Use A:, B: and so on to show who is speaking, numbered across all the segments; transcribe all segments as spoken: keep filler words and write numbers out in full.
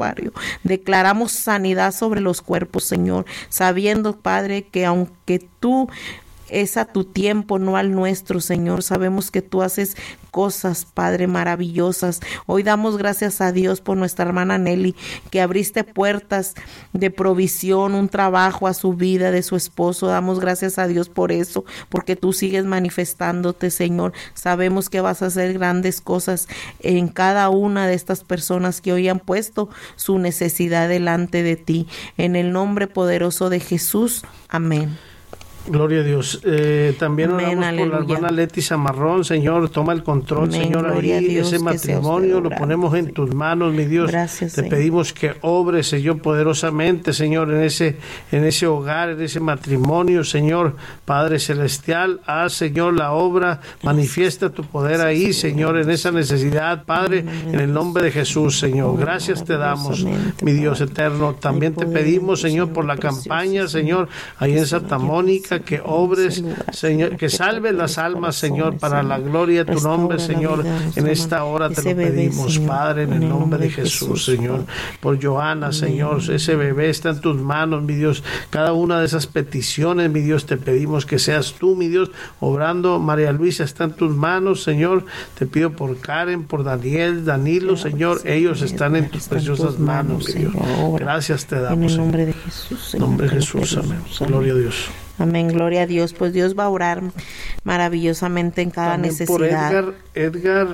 A: santuario. Declaramos sanidad sobre los cuerpos, Señor, sabiendo, Padre, que aunque tú es a tu tiempo, no al nuestro, Señor. Sabemos que tú haces cosas, Padre, maravillosas. Hoy damos gracias a Dios por nuestra hermana Nelly, que abriste puertas de provisión, un trabajo a su vida, de su esposo. Damos gracias a Dios por eso, porque tú sigues manifestándote, Señor. Sabemos que vas a hacer grandes cosas en cada una de estas personas que hoy han puesto su necesidad delante de ti. En el nombre poderoso de Jesús. Amén.
B: Gloria a Dios. Eh, también
A: Amén,
B: oramos
A: aleluya.
B: por la hermana Leti Zamarrón. Señor, toma el control,
A: Amén,
B: Señor,
A: gloria
B: ahí,
A: a Dios,
B: ese
A: que
B: matrimonio
A: sea
B: lo ponemos en tus manos, mi Dios.
A: Gracias,
B: Te
A: Señor.
B: pedimos que obre, Señor, poderosamente, Señor, en ese, en ese hogar, en ese matrimonio, Señor, Padre Celestial, haz, Señor, la obra, manifiesta tu poder ahí, Señor, en esa necesidad, Padre, en el nombre de Jesús, Señor. Gracias te damos, mi Dios eterno. También te pedimos, Señor, por la campaña, Señor, ahí en Santa Mónica, que obres, Señor, que salve las almas, Señor, para la gloria de tu nombre, Señor. En esta hora te lo pedimos, Padre, en el nombre de Jesús, Señor. Por Johanna, Señor, ese bebé está en tus manos, mi Dios. Cada una de esas peticiones, mi Dios, te pedimos que seas tú, mi Dios, obrando. María Luisa está en tus manos, Señor. Te pido por Karen, por Daniel, Danilo, Señor. Ellos están en tus preciosas manos, mi Dios. Gracias te damos,
A: en el nombre de
B: Señor.
A: Jesús.
B: En nombre de Jesús, amén. Gloria a Dios.
A: Amén, gloria a Dios. Pues Dios va a orar maravillosamente en cada
B: También
A: necesidad.
B: por Edgar, Edgar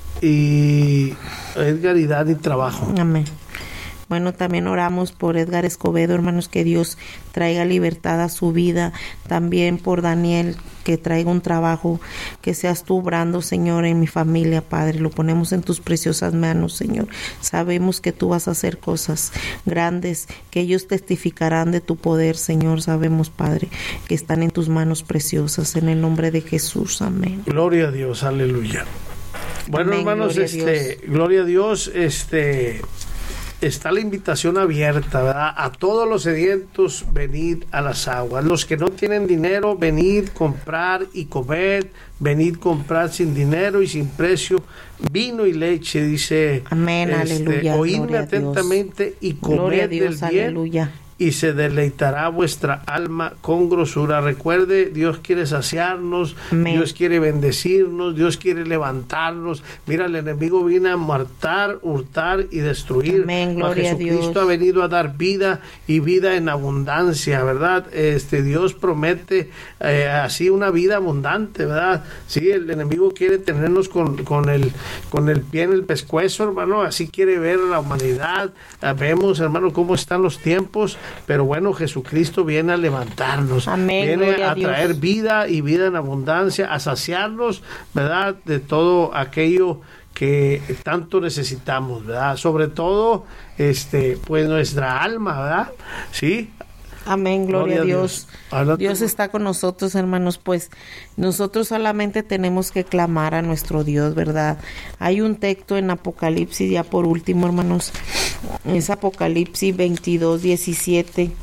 B: y Edgar y Dani trabajo.
A: Amén. Bueno, también oramos por Edgar Escobedo, hermanos, que Dios traiga libertad a su vida. También por Daniel, que traiga un trabajo, que seas tú obrando, Señor, en mi familia, Padre. Lo ponemos en tus preciosas manos, Señor. Sabemos que tú vas a hacer cosas grandes, que ellos testificarán de tu poder, Señor. Sabemos, Padre, que están en tus manos preciosas. En el nombre de Jesús, amén.
B: Gloria a Dios, aleluya. Bueno, amén, hermanos, gloria este, a gloria a Dios, este... está la invitación abierta, ¿verdad? A todos los sedientos, venid a las aguas. Los que no tienen dinero, venid, comprar y comer. Venid, comprar sin dinero y sin precio vino y leche, dice.
A: Amén, este, aleluya.
B: Oídme atentamente y comed del bien. Aleluya. Y se deleitará vuestra alma con grosura. Recuerde, Dios quiere saciarnos, amén. Dios quiere bendecirnos, Dios quiere levantarnos. Mira, el enemigo viene a matar, hurtar y destruir.
A: Amén, gloria a Dios.
B: Jesucristo ha venido a dar vida y vida en abundancia, ¿verdad? Este Dios promete eh, así una vida abundante, ¿verdad? Sí, el enemigo quiere tenernos con, con, el, con el pie en el pescuezo, hermano. Así quiere ver a la humanidad. Vemos, hermano, cómo están los tiempos. Pero bueno, Jesucristo viene a levantarnos,
A: amén,
B: viene a traer vida y vida en abundancia, a saciarnos, ¿verdad? De todo aquello que tanto necesitamos, ¿verdad? Sobre todo, este, pues nuestra alma, ¿verdad? Sí.
A: Amén, gloria, gloria a Dios. Dios. Dios está con nosotros, hermanos, pues nosotros solamente tenemos que clamar a nuestro Dios, ¿verdad? Hay un texto en Apocalipsis, ya por último, hermanos, es Apocalipsis veintidós, diecisiete.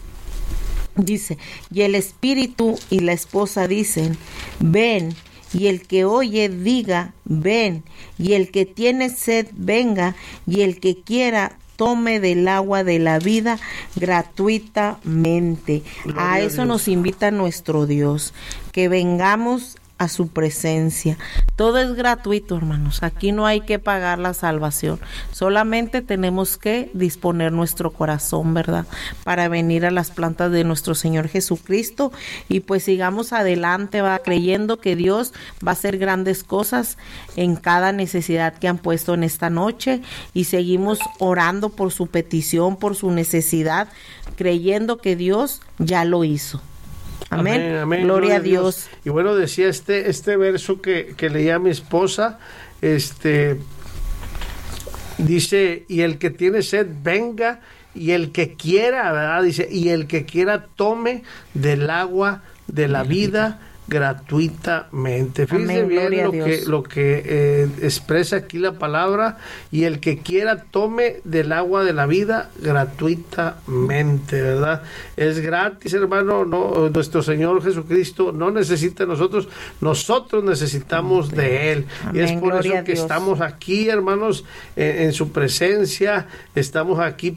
A: Dice, y el espíritu y la esposa dicen, ven, y el que oye diga, ven, y el que tiene sed venga, y el que quiera tome del agua de la vida gratuitamente. Gloria a eso nos invita nuestro Dios, que vengamos a su presencia. Todo es gratuito, hermanos. Aquí no hay que pagar la salvación. Solamente tenemos que disponer nuestro corazón, ¿verdad? Para venir a las plantas de nuestro Señor Jesucristo y pues sigamos adelante, va creyendo que Dios va a hacer grandes cosas en cada necesidad que han puesto en esta noche y seguimos orando por su petición, por su necesidad, creyendo que Dios ya lo hizo. Amén. Amén, amén. Gloria, Gloria a Dios. Dios.
B: Y bueno, decía este este verso que, que leía mi esposa, este dice, y el que tiene sed venga, y el que quiera, ¿verdad? Dice, y el que quiera tome del agua de la vida gratuitamente. Fíjese
A: Amén,
B: bien
A: gloria a
B: lo
A: Dios.
B: que, lo que eh, expresa aquí la palabra, y el que quiera tome del agua de la vida gratuitamente, ¿verdad? Es gratis, hermano. No, nuestro Señor Jesucristo no necesita de nosotros, nosotros necesitamos de Él.
A: Amén,
B: y es por
A: gloria
B: eso
A: a
B: que
A: Dios.
B: estamos aquí, hermanos, en, en su presencia, estamos aquí